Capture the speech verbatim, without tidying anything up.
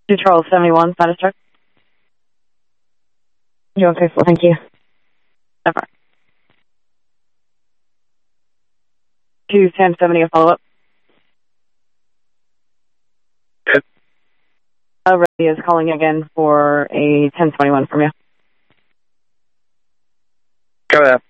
Two Charles seventy-one, status check. You okay, full, thank you. Never. Two ten seventy, a follow-up. Good. Uh, Reddy is calling again for a ten twenty-one from you. Go ahead.